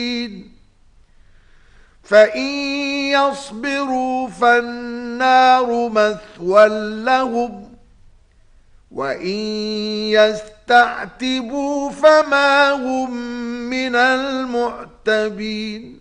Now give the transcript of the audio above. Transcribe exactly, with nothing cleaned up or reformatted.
فإن يصبروا فالنار مثوى لهم وإن يستعتبوا فما هم من المعتبين